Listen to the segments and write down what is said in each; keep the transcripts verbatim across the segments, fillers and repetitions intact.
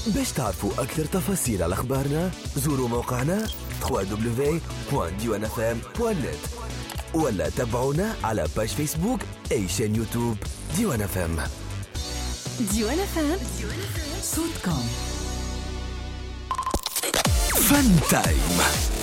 باش تعرفوا أكثر تفاصيل على أخبارنا زوروا موقعنا دبليو دبليو دبليو دوت ديوان اف ام دوت نت ولا تابعونا على باج فيسبوك أي شان يوتيوب ديوان اف ام. ديوان اف ام صوتكم. فن تايم.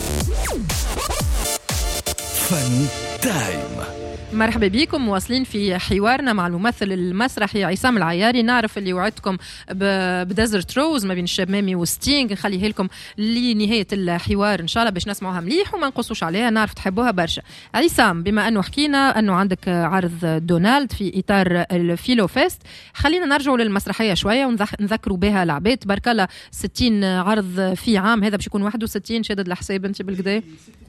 فن تايم. مرحبا بكم، مواصلين في حوارنا مع الممثل المسرحي عصام العياري. نعرف اللي وعدتكم بديزرت روز ما بين الشمامي وستينغ، نخليها لكم لنهاية الحوار إن شاء الله باش نسمعوها مليح وما نقصوش عليها، نعرف تحبوها برشا. عصام، بما أنه حكينا أنه عندك عرض دونالد في إطار الفيلو فيست، خلينا نرجعوا للمسرحية شوية ونذكروا بها العباد. تبارك الله ستين عرض في عام، هذا باش يكون واحد وستين، شدد الحساب أنت بالكدا؟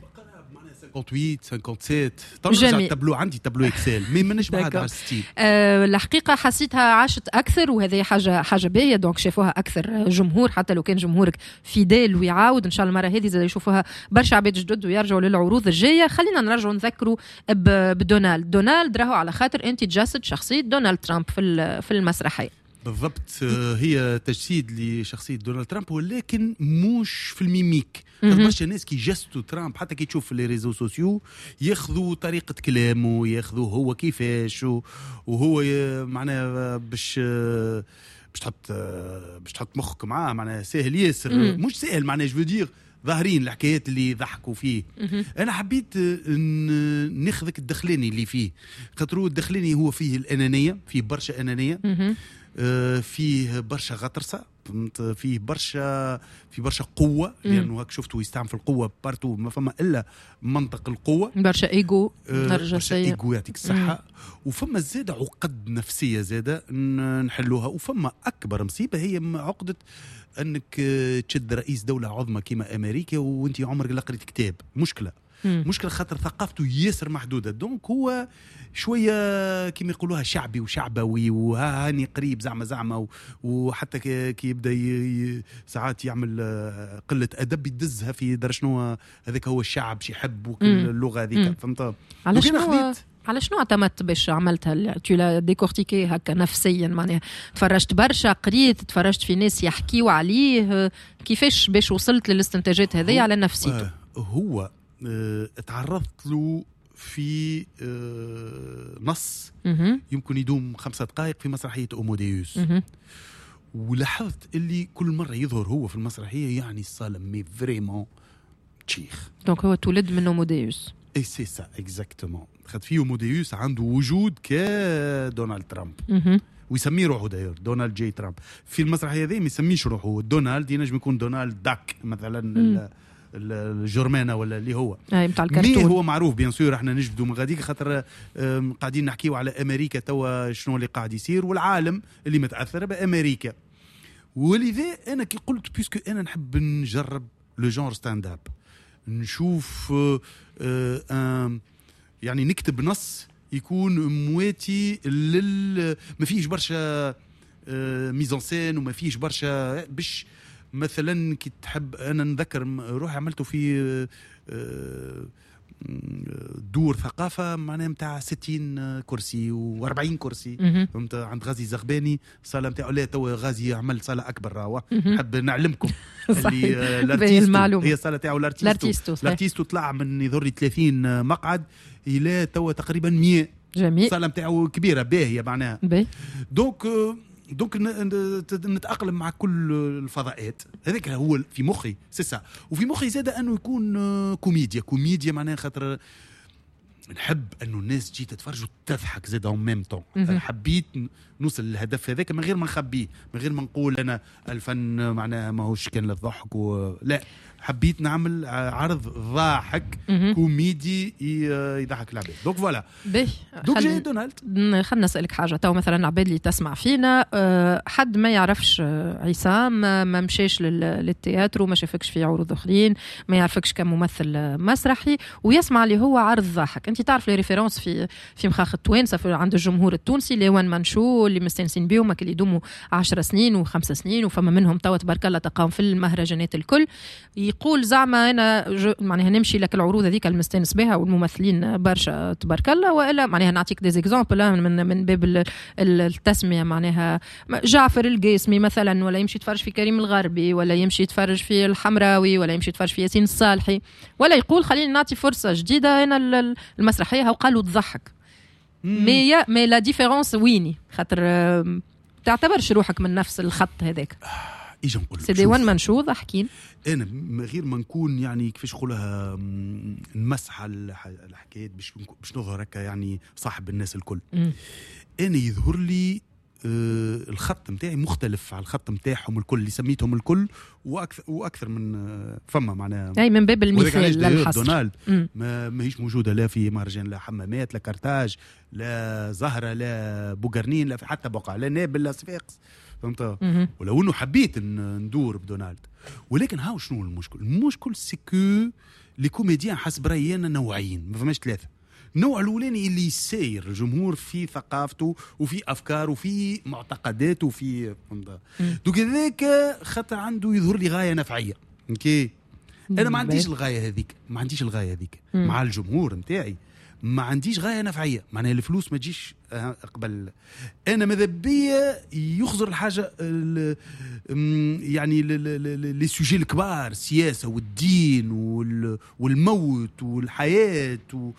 ثمانية وخمسين سبعة وستين ترجع التابلو، عندي تابلو اكسل مي مانيش بعد على ستين. أه الحقيقه حسيتها عاشت اكثر، وهذه حاجه حاجه باهيه، دونك شافوها اكثر جمهور، حتى لو كان جمهورك فيديل ويعاود ان شاء الله المره هذه زاد يشوفوها برشا عباد جدد ويرجعوا للعروض الجايه. خلينا نرجعوا نذكروا بدونالد. دونالد راهو على خاطر انت تجسد شخصيه دونالد ترامب في في المسرحيه. بالضبط، هي تجسيد لشخصية دونالد ترامب، ولكن مش في الميميك. برشا ناس كي جسدوا ترامب حتى كي تشوف في لي ريزو سوسيو ياخذوا طريقة كلامه، ياخذوا هو كيفاش، وهو معناها باش باش تحط باش تحط مخك معاه، معناها سهل ياسر، مش سهل معناها جو دير ظاهرين الحكايات اللي ضحكوا فيه. انا حبيت ناخذك الدخلاني اللي فيه، خاطر الدخلاني هو فيه الانانيه، فيه برشا انانيه، فيه برشا غطرسه، فيه برشا في برشا قوه، لانه هاك شفتوا يستعمل في القوه بارتو، ما فما الا منطق القوه، برشا ايجو، برشا ايجو يعطيك الصحه، وفما زاده عقد نفسيه زاده نحلوها. وفما اكبر مصيبه هي عقده انك تشد رئيس دوله عظمى كيما امريكا وانت عمرك لا قريت كتاب. مشكله مم. مشكله خاطر ثقافته ياسر محدوده، دونك هو شويه كيما يقولوها شعبي وشعبوي، وهاني قريب زعما زعما، وحتى كي يبدا ي... ساعات يعمل قله ادب يدزها في در شنو هذاك هو الشعب شي يحب وكل اللغه هذيك، فهمت؟ على شنو على شنو اعتمدت باش عملتها؟ تو لا ديكورتيكي هكا نفسيا، معناها تفرجت برشا، قريت، تفرجت في ناس يحكيوا عليه، كيفاش باش وصلت للاستنتاجات هذه على نفسيته؟ هو اه تعرضت له في اه نص يمكن يدوم خمسة دقائق في مسرحية أوموديوس، ولاحظت اللي كل مرة يظهر هو في المسرحية يعني الصالة مي فريمون تشيخ. دونك هو تولد من أوموديوس. اي سي سا اكزاكتومون، خد فيه أوموديوس عنده وجود كدونالد ترامب، ويسميه روحه داير دونالد جي ترامب. في المسرحية هذه ما يسميش روحه دونالد، ينجم يكون دونالد داك مثلا الجرمانة ولا اللي هو متاع الكرتون، هو معروف بيان سور. احنا نجبدوا من غاديك خاطر قاعدين نحكيوا على امريكا توا شنو اللي قاعد يصير، والعالم اللي متاثر بامريكا. ولذا انا كي قلت بيسكو انا نحب نجرب لو جونر ستاند اب، نشوف آه آه يعني نكتب نص يكون مواتي لل ما فيش برشا آه ميزان سين، وما فيش برشا باش مثلا كي تحب. انا نذكر روحي عملته في دور ثقافه معناها نتاع ستين كرسي وأربعين كرسي، فهمت؟ عند غازي زغباني صاله نتاعو، لا تو غازي عمل صاله اكبر راهو، نحب نعلمكم اللي الارتيستو هي صاله تاعو الارتيستو الارتيستو طلع من يظهر لي ثلاثين مقعد الى تو تقريبا مية. جميل. صاله نتاعو كبيره باهيه معناها. دونك دونك نتأقلم مع كل الفضاءات، هذاك هو في مخي سيسا. وفي مخي زاد أنه يكون كوميديا كوميديا معناها خاطر نحب أنه الناس تجي تتفرج وتضحك زاد أو ميم طون. حبيت نوصل للهدف هذاك من غير ما نخبيه، من غير ما نقول أنا الفن معناها ما هوش كان للضحك و... لا، حبيت نعمل عرض ضاحك كوميدي يضحك العباد. دونك فوالا دونك جاي دونالد. خلنا نسألك حاجة، تو مثلا العباد اللي تسمع فينا حد ما يعرفش عصام، ما مشيش للتياترو، ما شافكش في عروض أخرين، ما يعرفكش كممثل مسرحي، ويسمع اللي هو عرض ضاحك، أنت انت تعرف لي ريفيرونس في في مخاخ التوانسه عند الجمهور التونسي اللي وان مانشو اللي مستانسين بيهم اللي يدوموا عشر سنين وخمس سنين وفما منهم توا تبارك الله تقام في المهرجانات الكل. يقول زعما انا معناها نمشي لك العروض هذيك المستانس بها والممثلين برشا تبارك الله، والا معناها نعطيك دي زيكزامبل من من باب التسميه، معناها جعفر القاسمي مثلا، ولا يمشي يتفرج في كريم الغربي، ولا يمشي يتفرج في الحمراوي، ولا يمشي يتفرج في ياسين الصالحي، ولا يقول خليني نعطي فرصه جديده هنا المسرحيه وقالوا تضحك. مي مي لا ديفيرونس ويني خاطر تعتبرش روحك من نفس الخط هذاك. اجا نقول سي دي وان منشوض ضحكين. انا غير ما نكون يعني كيفاش نقولها نمسح الحكايات باش باش نظهر هكا يعني صاحب الناس الكل. م. انا يظهر لي آه الخط نتاعي مختلف على الخط نتاعهم الكل اللي سميتهم الكل، واكثر واكثر من آه فما معناها اي من باب المثال للحصر. دونالد ما ماهيش موجوده لا في مهرجان لا حمامات لا كرتاج لا زهره لا بوغرنين لا في حتى بقعه لا نابل لا صفاقس، فهمت؟ ولو انه حبيت ندور بدونالد، ولكن هاو شنو المشكل؟ المشكل سكو لي كوميديان حسب رايي انا نوعين، ما فماش ثلاثه. النوع الاولاني اللي يسير الجمهور في ثقافته وفي افكاره وفي معتقداته وفي دوك هذاك خاطر عنده يظهر لي غايه نفعيه. اوكي انا ما عنديش الغايه هذيك، ما عنديش الغايه هذيك مع الجمهور نتاعي، ما عنديش غايه نفعيه، معناها الفلوس ما تجيش قبل. انا ماذا بيا يخزر الحاجه يعني لي سوجي الكبار، السياسه والدين والموت والحياه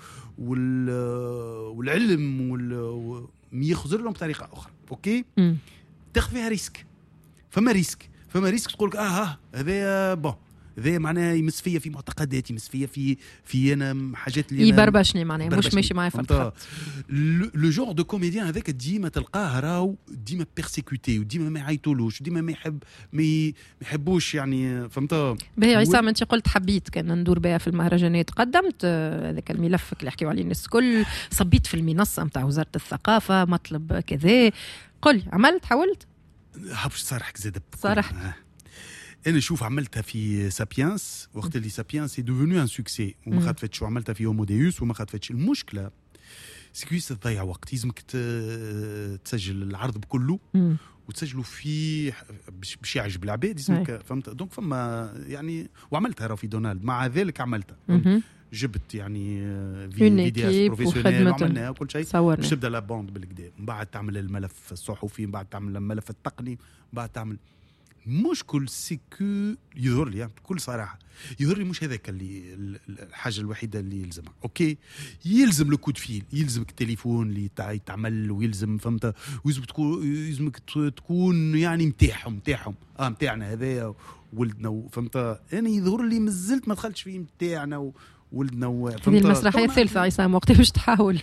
والعلم يخزر لهم بطريقه اخرى. اوكي تاخذ فيها ريسك، فما ريسك فما ريسك تقول لك اه هذا بون هذا معناها يمس فيا في معتقداتي، يمس فيا في في انا حاجات اللي يبربشني معناها مش ماشي معايا فتره. لو جور دو كوميديان هذاك ديما تلقاه راهو ديما بيرسيكوتي وديما ما يعيطولوش، ديما ما يحب ما يحبوش يعني، فهمت؟ باهي عصام انت قلت حبيت كان ندور بها في المهرجانات، قدمت هذاك الملف اللي يحكيوا عليه الناس الكل، صبيت في المنصه نتاع وزاره الثقافه مطلب كذا، قل عملت حاولت؟ حبش صارحك زاد صراحه انا شوف عملتها في سابيانس وقت اللي سابيانس سي دوفونو ان سوكسي وما خاطفتش، وعملتها في هوموديوس وما خاطفتش. المشكله سكويس تضيع وقت، لازمك تسجل العرض بكله وتسجلوا فيه باش يعجب العباد، لازمك فهمت؟ دونك فما يعني وعملتها راه في دونالد، مع ذلك عملتها جبت يعني فيديوهات بروفيسيونيل وعملناها وكل شيء باش تبدا لا بوند بالكدا، من بعد تعمل الملف الصحفي، من بعد تعمل الملف التقني، من بعد تعمل مشكل سيكو يظهر لي بكل صراحه يظهر لي مش هذاك اللي الحاجه الوحيده اللي يلزمها. اوكي يلزم لو كود فيل، يلزمك التليفون اللي يتعمل، ويلزم فهمت، ويلزمك تكون يلزمك تكون يعني نتاعهم نتاعهم اه نتاعنا هذايا ولدنا، فهمت؟ انا يظهر لي مازلت ما دخلتش فيه نتاعنا ولدنا. هذه المسرحيه الثالثه عصام وقت باش تحاول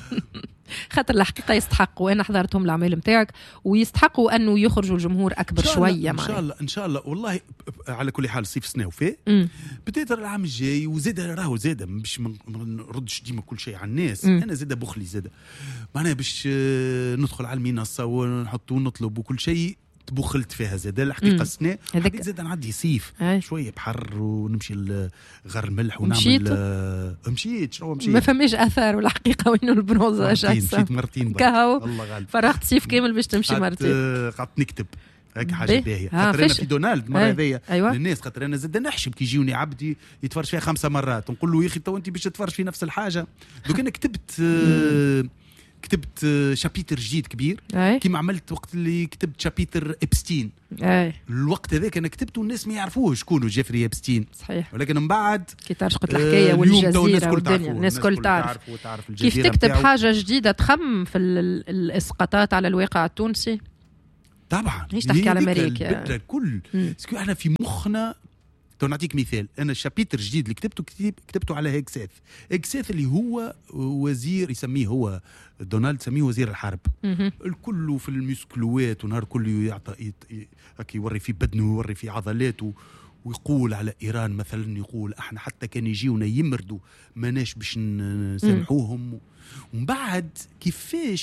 خاطر الحقيقه يستحقوا، انا حضرتهم الاعمال نتاعك ويستحقوا انه يخرجوا الجمهور اكبر شويه. ان شاء الله ان شاء الله والله. على كل حال صيف سنه وفاء بتقدر العام الجاي وزاد راهو زاد باش ما نردش ديما كل شيء على الناس. م. انا زاد بخلي زاد معناها باش ندخل على المنصه ونحط ونطلب وكل شيء تبخلت فيها زاد الحقيقه السنه حبيت زاد نعدي صيف هاي. شويه بحر ونمشي لغار الملح ونعمل مشيت آه مشيت شنو مشيت ما فماش اثار والحقيقه وين البرونز مشيت مرتين كهو فرغت صيف كامل باش تمشي مرتين. قعدت نكتب هيك حاجه باهيه خاطر انا في دونالد مره هذيا أيوة. للناس خاطر انا زاد نحشم كي يجيوني عبدي يتفرج فيها خمسه مرات نقول له يا اخي تو انت باش تتفرج في نفس الحاجه. دوك انا كتبت آه كتبت شابيتر جديد كبير كيما عملت وقت اللي كتبت شابيتر إبستين. أي. الوقت هذاك انا كتبته والناس ما يعرفوش شكونه جيفري إبستين صحيح، ولكن من بعد كي ترشقت الحكايه والجزيره والدنيا الناس كل تعرف كيف تكتب حاجه جديده تخمم في الاسقاطات على الواقع التونسي. طبعا ليش تحكي على امريكا البدله الكل سكو احنا في مخنا. تو نعطيك مثال، انا الشابيتر الجديد اللي كتبته كتب كتبته على هيكساث. هيكساث اللي هو وزير يسميه هو دونالد سميه وزير الحرب. الكل في المسكلوات ونهار كله يعطي هكا يوري في بدنه ويوري في عضلاته ويقول على ايران مثلا، يقول احنا حتى كان يجيونا يمردوا ماناش باش نسامحوهم. ومن بعد كيفاش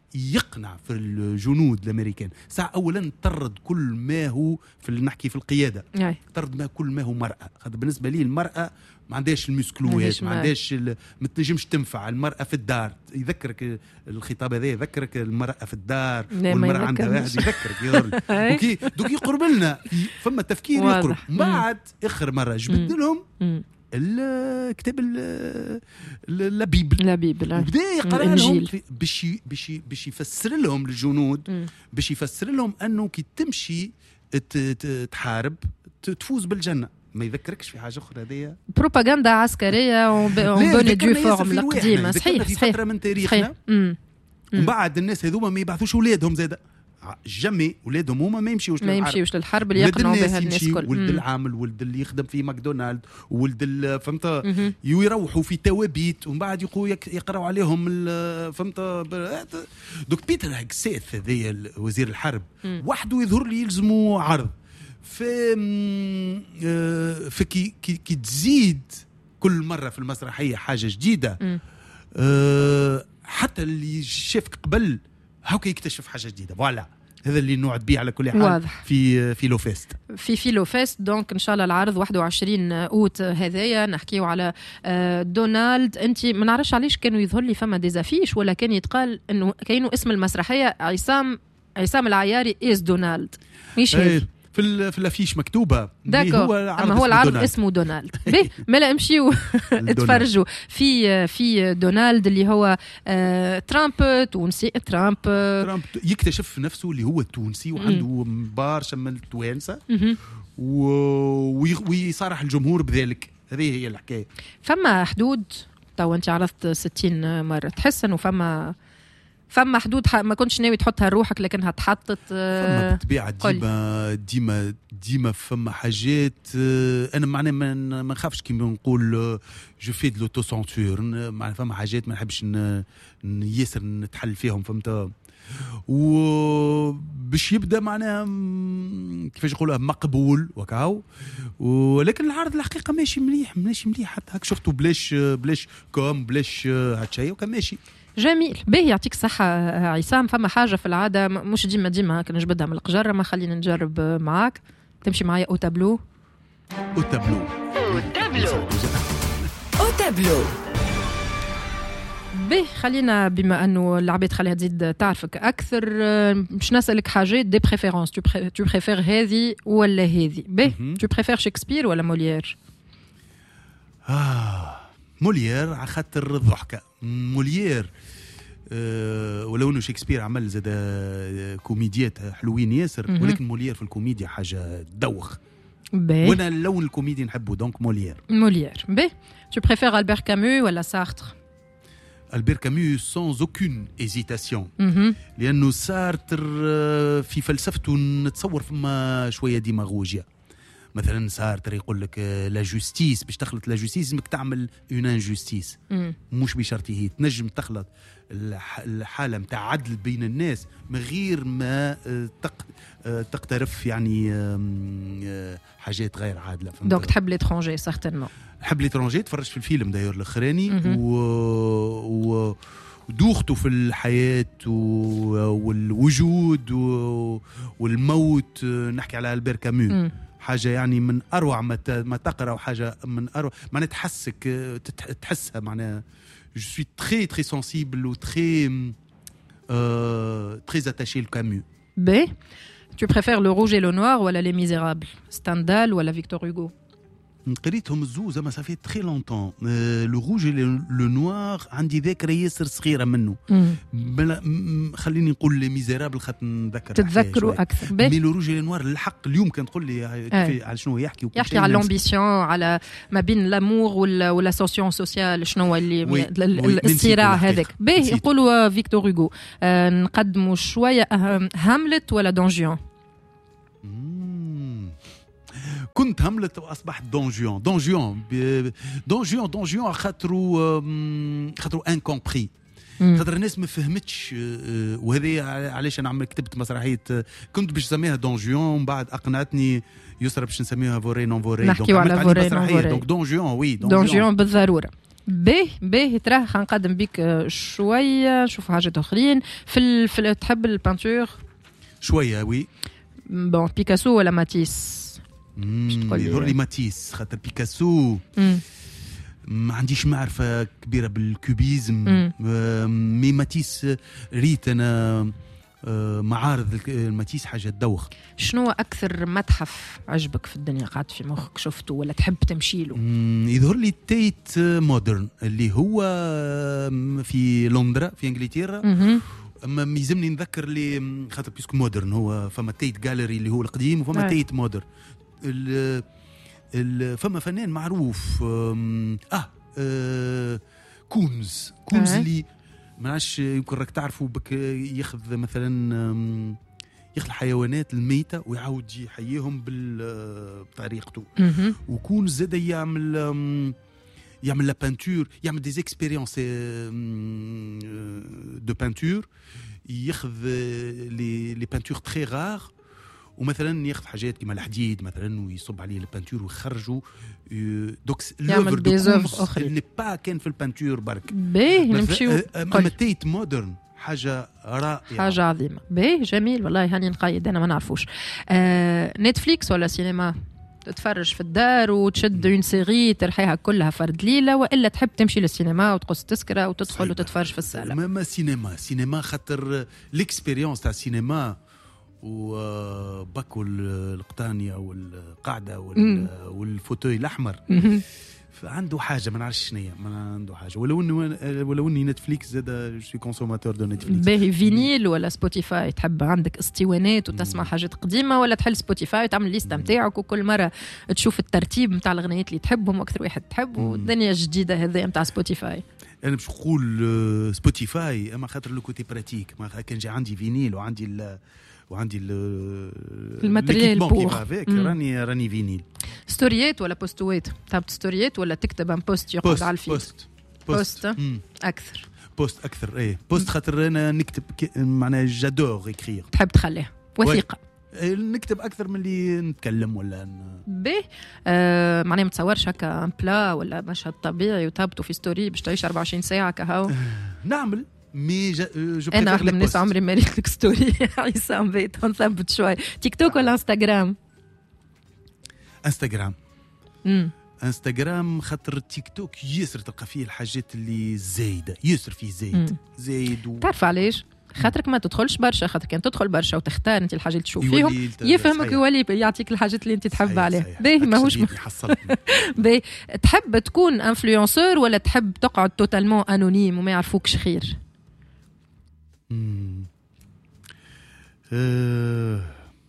يقنع في الجنود الامريكان. ساعة اولا طرد كل ما هو في نحكي في القياده، أي. طرد ما كل ما هو مرأة. هذا بالنسبه لي المرأة ما عندهاش المسكلوات، ما عندهاش ما تنجمش تنفع المرأة في الدار. يذكرك الخطاب هذا، يذكرك المرأة في الدار والمرأة عندها واحد يذكرك يظهر اوكي دوك يقرب لنا فما تفكير يقرب. بعد اخر مره جبت لهم الكتاب اللبيبل اللبيبل وبدا يقرا لهم باش باش باش يفسر لهم الجنود، باش يفسر لهم انه كي تمشي تحارب تفوز بالجنه. ما يذكركش في حاجه اخرى؟ هذه بروباغندا عسكريه اون بوني دو فورم القديمه. صحيح في صحيح فتره من تاريخنا. ومن بعد الناس هذوما ما يبعثوش اولادهم زاده، جمي ولادهم هما ما يمشيوش للحرب، ما يمشيوش للحرب اللي يقنعوا بها الناس الكل. ولد العامل، ولد اللي يخدم في ماكدونالد، ولد فهمت يروحوا في توابيت ومن بعد يقولوا يقراوا عليهم فهمت. دوك بيتر هاكسيث هذا وزير الحرب وحده يظهر لي يلزموا عرض في فكي كي, كي تزيد كل مرة في المسرحية حاجة جديدة. أه حتى اللي شافك قبل هاكا يكتشف حاجة جديدة. فوالا هذا اللي نوعد به على كل حال. واضح. في فيلو فيست في فيلو فيست دونك ان شاء الله العرض واحد وعشرين اوت هذايا. نحكيو على دونالد. انت ما نعرفش علاش كانوا يظهر لي فما ديزافيش ولا كان يتقال انه كاينو اسم المسرحية عصام عصام العياري از دونالد. مش هيك في في الافيش مكتوبه هو اما هو العرض دونالد. اسمه دونالد. بيه ملا امشيو اتفرجوا في في دونالد اللي هو آه ترامب تونسي. ترامب ترامب يكتشف نفسه اللي هو تونسي وعنده برشا من التوانسه ويصارح الجمهور بذلك. هذه هي الحكايه. فما حدود تو انت عرضت ستين مره تحس انه فما فما حدود ما كنتش ناوي تحطها روحك لكنها تحطت؟ فما بالطبيعه ديما ديما ديما فما حاجات انا معناها ما نخافش كيما نقول جو في دو لوتو سونسور. معناها فما حاجات ما نحبش ياسر نتحل فيهم فهمت. وباش يبدا معناها كيفاش نقولها مقبول وكاو. ولكن العرض الحقيقه ماشي مليح ماشي مليح حتى هاك شفتوا بلاش بلاش كوم بلاش هادشي وكان ماشي جميل. باهي يعطيك الصحة عصام. فما حاجة في العادة مش ديما ديما هكا نجبدها من القجرة. ما خلينا نجرب معاك تمشي معايا أو تابلو. أو تابلو أو تابلو أو تابلو. باهي خلينا بما أنه العباد خليها تزيد تعرفك أكثر مش نسألك حاجات دي بريفيرونس. تو بريفير هذه ولا هذه؟ باهي تو بريفير شكسبير ولا موليير؟ آه موليير على خاطر الضحكة. موليير أه ولو انه شكسبير عمل زاد كوميديات حلوين ياسر ولكن موليير في الكوميديا حاجة دوخ. وانا اللون الكوميدي نحبه دونك موليير. موليير. باهي تو بريفير ألبير كامو ولا سارتر؟ ألبير كامو سانز اوكون ايزيتاسيون لانه سارتر في فلسفته نتصور فما شوية ديماغوجيا. مثلا سارتر يقول لك لا جوستيس باش تخلط لا جوستيس لازمك تعمل اون انجوستيس مش بشرط هي تنجم تخلط الحاله نتاع عدل بين الناس من غير ما تقترف يعني حاجات غير عادله. دونك تحب ليترونجي سيغتينمون. نحب ليترونجي. تفرجت في الفيلم داير الاخراني و, و... دوخته في الحياة والوجود والموت. نحكي على ألبير كامو حاجة يعني من أروع ما تقرأ وحاجة من أروع معناها تحسك تحسها معناها je suis très très sensible ou très euh, très attaché le Camus. B. Tu préfères le Rouge et le Noir ou Les Misérables? Stendhal ou Victor Hugo? قريتهم الزوز ما صافي تري لونطون. لو روج لو نوار عندي ذاكره ياسر صغيره منه. خليني نقول لي ميزيرابل خاطر نذكر تتذكروا اكثر. مي لو روج لو نوار الحق اليوم كان تقول لي على شنو يحكي يحكي على لامبيسيون على ما بين لامور ولا سوسيون سوسيال شنو اللي الصراع هذاك. باهي يقولوا فيكتور هوغو. نقدموا شويه هاملت ولا دونجيون؟ كنت هاملت واصبحت دونجيون. دونجيون دونجيون دونجيون خاطرو خاطرو انكومبري خاطر الناس ما فهمتش. وهذه علاش انا عملت كتبت مسرحيه كنت باش نسميها دونجيون بعد اقنعتني يسرى باش نسميها فوري نون فوري. نحكيو على فوري نون فوري. دونك دونجيون وي دونجيون بالضروره. باهي باهي تراه حنقدم بيك شويه نشوف حاجات اخرين في, ال... في تحب البانتور شويه وي بون بيكاسو ولا ماتيس يظهر لي ماتيس خاطر بيكاسو مم. ما عنديش معرفه كبيره بالكوبيزم مي ماتيس ريت انا معارض الماتيس حاجه تدوخ. شنو اكثر متحف عجبك في الدنيا قاعد في مخك شفته ولا تحب تمشي له؟ يظهر لي تيت مودرن اللي هو في لندن في انجلترا. اما ميزمني نذكر لي خاطر بيسك مودرن هو فما تيت جاليري اللي هو القديم وفما تيت مودرن. ال ال فما فنان معروف اه, آه كونز كونز اللي ما نعرفش يمكن راك تعرفوا بك ياخذ مثلا ياخذ الحيوانات الميته ويعاود يحييهم بطريقته. وكون زاد يعمل يعمل لا بانتور يعمل دي اكسبيريونس دو بانتور ياخذ لي لي بانتور تري رار ومثلا ياخذ حاجات كيما الحديد مثلا ويصب عليه البانتور ويخرجوا دوكس يعمل دي زوفر اخرى اللي با كان في البانتور برك باهي نمشيو اما تيت مودرن حاجه رائعه حاجه عظيمه باهي جميل والله هاني نقيد انا ما نعرفوش. آه نتفليكس ولا سينما تتفرج في الدار وتشد اون سيري ترحيها كلها فرد ليله والا تحب تمشي للسينما وتقص تذكره وتدخل وتتفرج في الصاله؟ ما, ما سينما سينما خاطر ليكسبيريونس تاع السينما وباكو القطانيه والقاعده والفوتوي الاحمر عنده حاجه ما نعرفش شنو هي ما عنده حاجه ولو انه ولو اني نتفليكس زاد شي كونسوماتور دو نتفليكس. باهي فينيل ولا سبوتيفاي تحب عندك اسطوانات وتسمع حاجات قديمه ولا تحل سبوتيفاي وتعمل ليست نتاعك وكل مره تشوف الترتيب نتاع الاغنيات اللي تحبهم واكثر واحد تحب والدنيا الجديده هذه نتاع سبوتيفاي؟ انا باش نقول سبوتيفاي اما خاطر لو كوتي براتيك ما كان جا عندي فينيل وعندي ال وعندي الماتريال بور راني راني فينيل. ستوريات ولا بوستوات؟ تحب ستوريات ولا تكتب ان بوست يقعد على الفيد؟ بوست بوست, بوست. اكثر بوست اكثر ايه بوست خاطر انا نكتب معناها جادور اكرير تحب تخليها وثيقه نكتب اكثر من اللي نتكلم ولا باهي آه معناها ما تصورش هكا ان بلا ولا مشهد طبيعي وتهبطوا في ستوري باش تعيش أربعة وعشرين ساعه كهو؟ نعمل مي جو انا واحده من الناس عمري ما ريت لك ستوري عصام بيت نثبت شوي. تيك توك ولا انستغرام؟ انستغرام امم انستغرام خاطر تيك توك ياسر تلقى فيه الحاجات اللي زايده ياسر فيه زايد مم. زايد و... تعرف علاش؟ خاطرك ما تدخلش برشا خاطر كان تدخل برشا وتختار انت الحاجات اللي تشوف فيهم يفهمك يولي يعطيك الحاجات اللي انت تحب عليها. باهي ماهوش باهي تحب تكون انفلونسور ولا تحب تقعد توتالمون انونيم وما يعرفوكش خير؟ امم أه...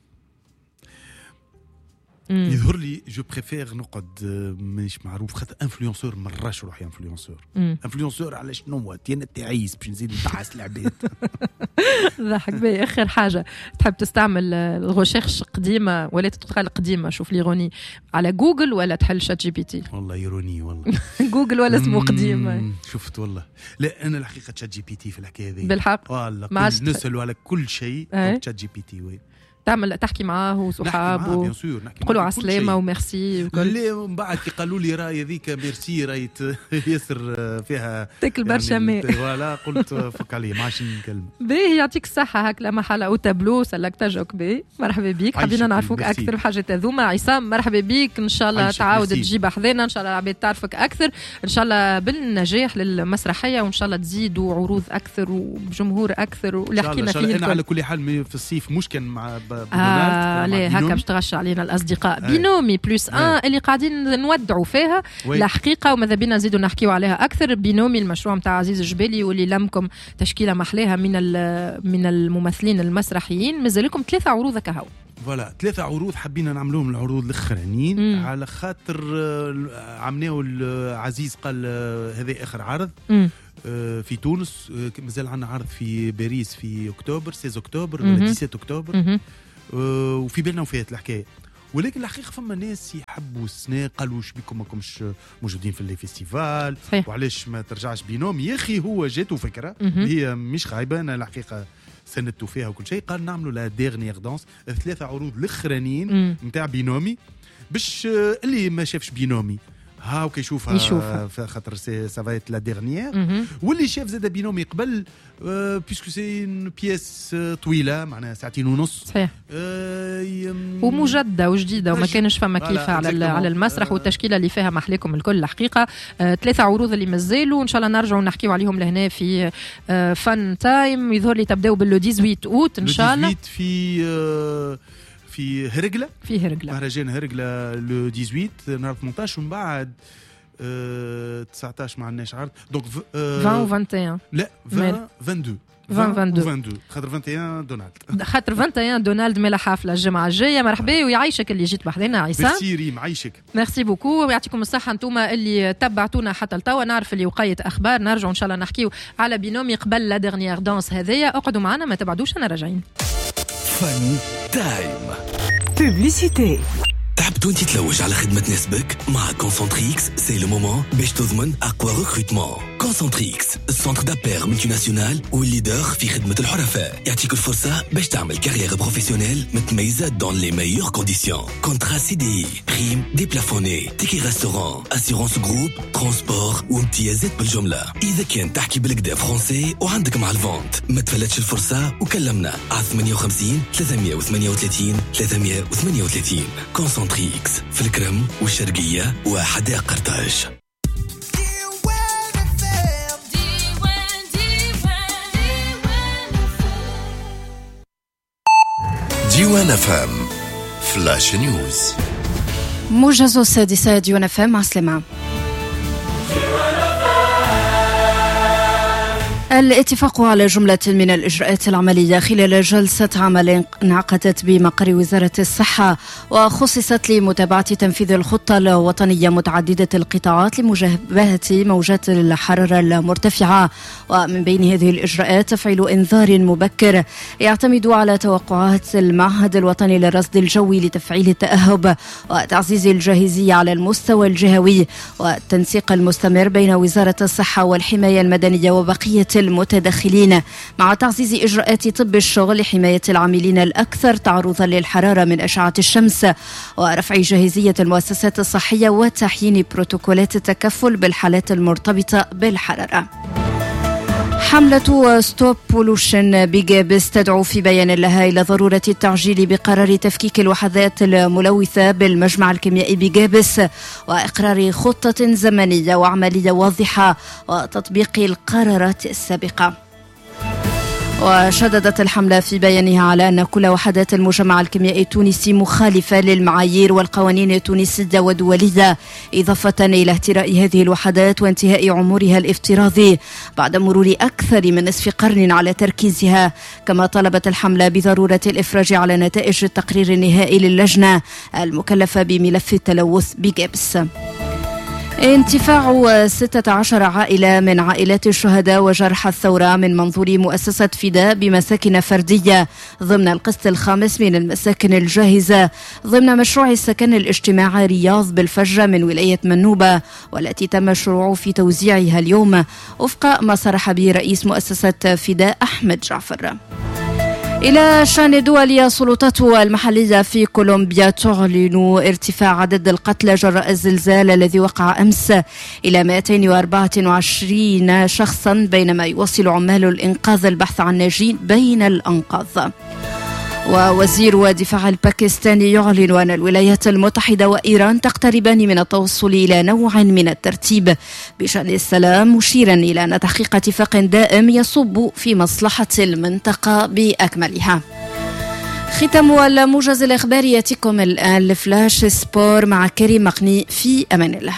يظهر لي جو بريفير نقعد مش معروف خاطر انفلونسور مراش روحي انفلونسور انفلونسور على شنو هو تينا تعيس باش نزيد نتعس العباد. ضحك بي. اخر حاجه تحب تستعمل الغوشيرش قديمه ولا تدخل قديمه شوف لي روني على جوجل ولا تحل شات جي بي تي؟ والله يروني والله جوجل ولا اسمه قديم؟ شفت والله لا انا الحقيقه شات جي بي تي في الحكايه هذه بالحق والله نسال على كل شيء شات جي بي تي. وي تعمل تحكي معاه وصحابه تقولوا عسلامة وميرسي وكل اللي من بعد كي قالوا لي راي ذيك ميرسي رايت ياسر فيها تاكل برشا ماء ولا قلت فك عليه ما عادش نكلم. باهي يعطيك الصحة هاك لما حلا او تابلو سلك تجوك بي مرحبا بيك حبينا نعرفوك أكثر بحاجات هذوما. عصام مرحبا بيك إن شاء الله تعاود تجيب حذانا إن شاء الله العباد تعرفك أكثر إن شاء الله بالنجاح للمسرحية وإن شاء الله تزيدوا عروض أكثر وجمهور أكثر واللي حكينا فيه أنا على كل حال في الصيف مش كان مع آه ليه هكا باش تغش علينا الأصدقاء بينومي بلس آه اللي قاعدين نودعوا فيها الحقيقة وماذا بينا نزيدوا نحكيوا عليها أكثر. بينومي المشروع متاع عزيز الجبالي واللي لمكم تشكيلة محليها من من الممثلين المسرحيين مازال لكم ثلاثة عروض كهو. فوالا ثلاثة عروض حبينا نعملوهم العروض الاخرانيين على خاطر عملناه العزيز قال هذا آخر عرض مم. في تونس مازال عندنا عرض في باريس في أكتوبر ستة أكتوبر ولا سبعة عشر أكتوبر مم. وفي بالنا وفات الحكايه ولكن الحقيقه فما ناس يحبوا السنه قالوا واش بكم ماكمش موجودين في الفيستيفال وعلاش ما ترجعش بينهم يا اخي هو جاته فكره هي مش خايبه انا الحقيقه سندتوا فيها وكل شيء قال نعملوا لا ديرنيير دانس ثلاثه عروض الاخرانيين نتاع بينومي باش اللي ما شافش بينومي ها وكي يشوفها يشوفها خاطر سي سافايت لا ديرنيير. واللي شاف زاد بينومي قبل بيسكو سي اون بياس طويله معناها ساعتين ونص صحيح ومجدده وجديده وما كانش فما كيف على على المسرح والتشكيله اللي فيها محليكم الكل الحقيقه. ثلاثه عروض اللي مازالوا ان شاء الله نرجعوا نحكيو عليهم لهنا في فن تايم. يظهر لي تبداو بال ثمانية عشر اوت ان شاء الله في في هرقله في هرقله مهرجان هرقله لو ثمانية عشر نهار ثمانية عشر ومن بعد أه تسعة عشر ما عندناش عرض دونك عشرين و واحد وعشرين لا عشرين اثنين وعشرين عشرين واحد وعشرين خاطر واحد وعشرين دونالد خاطر واحد وعشرين دونالد ملا حفله الجمعه الجايه. مرحبا ويعيشك اللي جيت بحذنا عيسى. ميرسي ريم عايشك. ميرسي بوكو ويعطيكم الصحه انتوما اللي تبعتونا حتى لتوا. نعرف اللي وقايه اخبار نرجعوا ان شاء الله نحكيو على بينومي قبل لا ديرنيير دانس هذيا. اقعدوا معنا ما تبعدوش انا راجعين. فن تايم بوبليسيتي. تعبتوا انت تلوج على خدمة نسبك مع كونسنتريكس سي لو مومون باش تضمن اقوى ريكروتمون. كونسنتريكس السنتر دابير ملتي ناسيونال والليدر في خدمة الحرفاء يعطيك الفرصة باش تعمل كارير بروفيسيونيل متميزة دون لي ميور كونديسيون. كونترا سي دي ريم ديبلافوني تيكي ريستوران اسيرونس جروب ترونسبور وامتيازات بالجملة. إذا كان تحكي بالكدا فرونسي وعندك مع الفونت ما تفلتش الفرصة وكلمنا على ثمانية وخمسين ثلاثمية وثمانية وثلاثين ثلاثمية وثمانية وثلاثين. كونسنتريكس في الكرم والشرقية وحدائق قرطاج. ديوان فام فلاش نيوز. موجز السادسة ديوان فام مع سليمان. الاتفاق على جملة من الإجراءات العملية خلال جلسة عمل انعقدت بمقر وزارة الصحة وخصصت لمتابعة تنفيذ الخطة الوطنية متعددة القطاعات لمجابهة موجات الحرارة المرتفعة. ومن بين هذه الإجراءات تفعيل إنذار مبكر يعتمد على توقعات المعهد الوطني للرصد الجوي لتفعيل التأهب وتعزيز الجاهزية على المستوى الجهوي والتنسيق المستمر بين وزارة الصحة والحماية المدنية وبقية المتدخلين مع تعزيز إجراءات طب الشغل لحماية العاملين الأكثر تعرضا للحرارة من أشعة الشمس ورفع جاهزية المؤسسات الصحية وتحيين بروتوكولات التكفل بالحالات المرتبطة بالحرارة. حملة ستوب بولوشن بجابس تدعو في بيان لها إلى ضرورة التعجيل بقرار تفكيك الوحدات الملوثة بالمجمع الكيميائي بجابس وإقرار خطة زمنية وعملية واضحة وتطبيق القرارات السابقة. وشددت الحملة في بيانها على أن كل وحدات المجمع الكيميائي التونسي مخالفة للمعايير والقوانين التونسية والدولية إضافة إلى اهتراء هذه الوحدات وانتهاء عمرها الافتراضي بعد مرور أكثر من نصف قرن على تركيزها. كما طلبت الحملة بضرورة الإفراج على نتائج التقرير النهائي للجنة المكلفة بملف التلوث بجابس. انتفاع ستة عشر عائلة من عائلات الشهداء وجرحى الثورة من منظور مؤسسة فداء بمساكن فردية ضمن القسط الخامس من المساكن الجاهزة ضمن مشروع السكن الاجتماعي رياض بالفجة من ولاية منوبة والتي تم الشروع في توزيعها اليوم وفق ما صرح به رئيس مؤسسة فداء أحمد جعفر. إلى شأن دولية السلطات المحلية في كولومبيا تعلن ارتفاع عدد القتلى جراء الزلزال الذي وقع أمس إلى مئتين وأربعة وعشرين شخصا بينما يواصل عمال الإنقاذ البحث عن ناجين بين الأنقاض. ووزير الدفاع الباكستاني يعلن أن الولايات المتحدة وإيران تقتربان من التوصل إلى نوع من الترتيب بشأن السلام مشيرا إلى أن تحقيق اتفاق دائم يصب في مصلحة المنطقة بأكملها. ختام الموجز الإخباري يأتيكم الآن لفلاش سبور مع كريم مقني في أمان الله.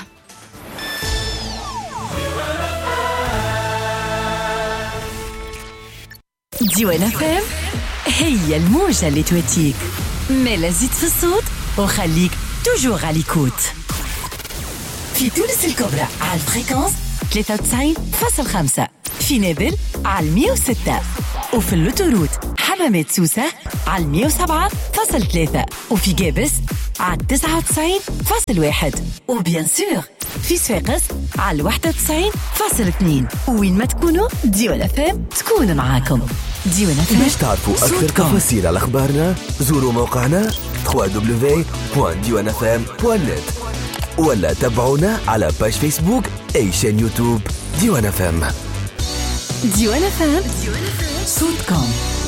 ديوان فام هي الموجة اللي تواتيك مالا زيد في الصوت وخليك توجور على ليكوت. في تونس الكبرى على الفريكونس ثلاثة وتسعين فاصل خمسة، في نابل على مية وستة، وفي اللوتوروت حمامات سوسة على مية وسبعة فاصل ثلاثة، وفي جابس على تسعة وتسعين فاصل واحد، وبيان سور في صفاقس على واحد وتسعين فاصل اثنين. وين ما تكونوا ديوان فام تكون معاكم. ديوان فام. باش تعرفوا أكثر تفاصيل على أخبارنا زوروا موقعنا دبليو دبليو دبليو دوت ديوان اف ام دوت نت. ولا تابعونا على باش فيسبوك أي شان يوتيوب ديوان اف ام. ديوان اف ام صوتكم.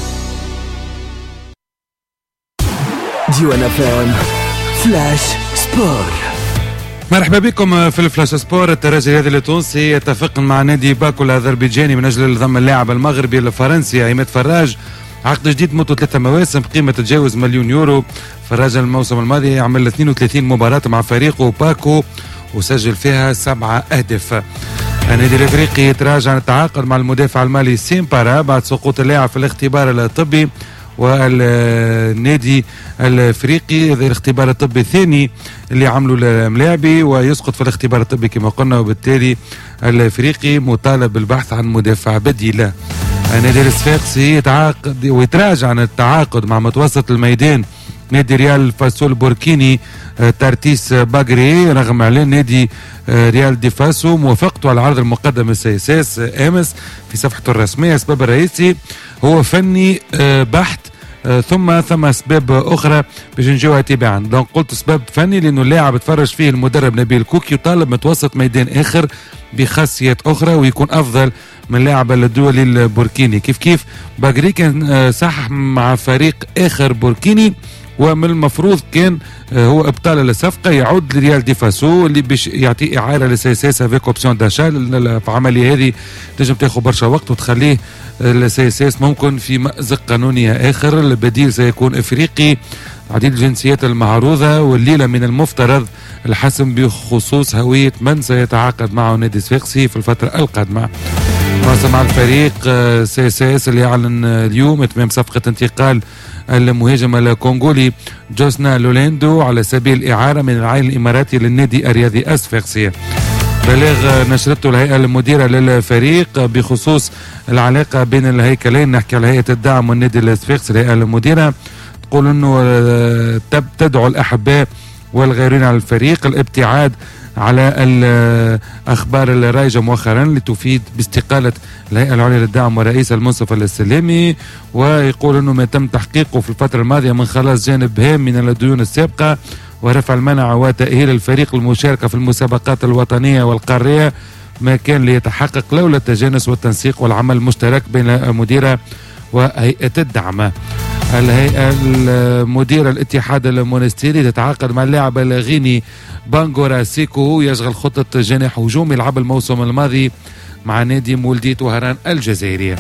ديوان اف ام فلاش سبور. مرحبا بكم في الفلاش سبور. الترجي الرياضي التونسي يتفق مع نادي باكو الأذربيجاني من أجل ضم اللاعب المغربي الفرنسي عماد فراج عقد جديد مدته ثلاثة مواسم بقيمة تتجاوز مليون يورو. فراج الموسم الماضي عمل اثنين وثلاثين مباراة مع فريقه باكو وسجل فيها سبعة أهداف. النادي الافريقي يتراجع عن التعاقد مع المدافع المالي سيمبارا بعد سقوط اللاعب في الاختبار الطبي، والنادي الافريقي هذا الاختبار الطبي الثاني اللي عملوا الملاعبي ويسقط في الاختبار الطبي كما قلنا، وبالتالي الافريقي مطالب بالبحث عن مدافع بديل. النادي الصفاقسي يتعاقد ويتراجع عن التعاقد مع متوسط الميدان نادي ريال فاسو البوركيني تارتيس باغري رغم اعلان نادي ريال دي فاسو موافقته على عرض المقدم السي اس اس امس في صفحته الرسميه. السبب الرئيسي هو فني بحت، ثم ثم اسباب اخرى باش نجيوها تباعا. دونك قلت سبب فني لانه اللاعب تفرج فيه المدرب نبيل كوك يطالب متوسط ميدان اخر بخاصيات اخرى ويكون افضل من اللاعب الدولي البوركيني. كيف كيف باغري كان صح مع فريق اخر بوركيني ومن المفروض كان هو ابطال الصفقه يعود لريال دي فاسو اللي باش يعطي اعاره للسياساس افيك اوبسيون داشا. في العمليه هذه تنجم تاخذ برشا وقت وتخليه السياساس ممكن في مأزق قانوني اخر. البديل سيكون افريقي عديد الجنسيات المعروضه، والليله من المفترض الحسم بخصوص هويه من سيتعاقد معه نادي صفاقسي في الفتره القادمه. نواصل مع الفريق سي اس اس اللي اعلن اليوم اتمام صفقه انتقال المهاجم الكونغولي جوسنا لولاندو على سبيل الإعارة من العين الإماراتي للنادي الرياضي الصفاقسي. بلاغ نشرته الهيئة المديرة للفريق بخصوص العلاقة بين الهيكلين، نحكي على هيئة الدعم والنادي الصفاقسي. الهيئة المديرة تقول أنه تدعو الأحباء والغيرين على الفريق الابتعاد على الأخبار الرايجة مؤخرا لتفيد باستقالة الهيئة العليا للدعم ورئيس المنصف السلامي، ويقول أنه ما تم تحقيقه في الفترة الماضية من خلاص جانب هام من الديون السابقة ورفع المنع وتأهيل الفريق للمشاركة في المسابقات الوطنية والقارية ما كان ليتحقق لولا التجانس والتنسيق والعمل المشترك بين المديرة وهيئة الدعم. الهيئة المديرة الاتحاد المونستيري تتعاقد مع اللاعب الغيني بانغورا سيكو يشغل خطة جناح هجومي لعب الموسم الماضي مع نادي مولدية وهران الجزائرية.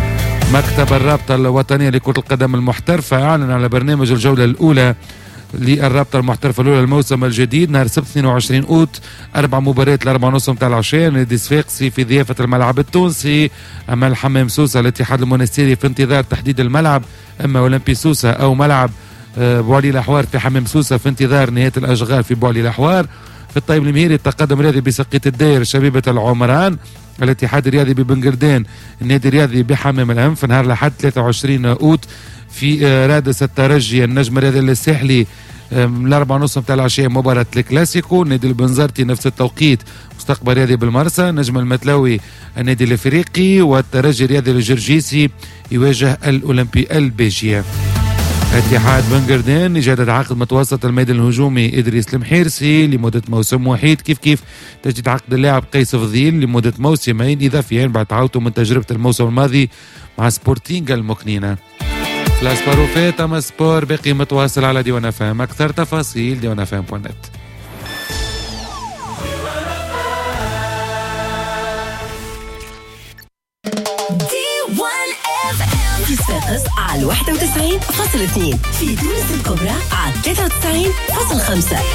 مكتب الرابطة الوطنية لكرة القدم المحترفة أعلن على برنامج الجولة الأولى للرابطة المحترفة الأولى الموسم الجديد نهار السبت اثنين وعشرين أوت، أربع مباريات الأربع ونص متاع العشية. نادي صفاقسي في ضيافة الملعب التونسي، أما الحمام سوسة الاتحاد المونستيري في انتظار تحديد الملعب، أما أولمبي سوسة أو ملعب بوعلي الأحوار في حمام سوسة في انتظار نهاية الأشغال في بوعلي الأحوار. في الطيب المهيري التقدم الرياضي بسقية الداير شبيبة العمران، الاتحاد الرياضي ببنجردان، النادي الرياضي بحمام الأنف نهار الأحد ثلاثة وعشرين أوت. في رادس الترجي النجم الرياضي الساحلي الأربع ونص متاع العشية مباراة الكلاسيكو، النادي البنزرتي نفس التوقيت مستقبل رياضي بالمرسى، نجم المتلوي النادي الافريقي، والترجي الرياضي الجرجيسي يواجه الاولمبي البيجيه. اتحاد بنجردان يجدد عقد متوسط الميدان الهجومي ادريس المحيرسي لمده موسم وحيد، كيف كيف تجديد عقد اللاعب قيس فضيل لمده موسمين اضافيين بعد تعاوته من تجربه الموسم الماضي مع سبورتينغ المكنينه. فلاسباروفات اما سبور باقي متواصل على ديوان اف ام. اكثر تفاصيل ديوان اف ام دوت نت. تسقط على واحد وتسعين فاصلة اثنين، في تونس الكبرى على ثلاثة وتسعين فاصلة خمسة،